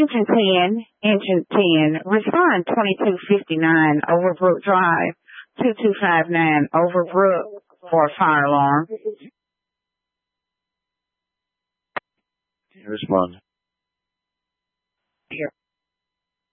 Engine 10, respond 2259 Overbrook Drive, 2259 Overbrook for a fire alarm. Respond.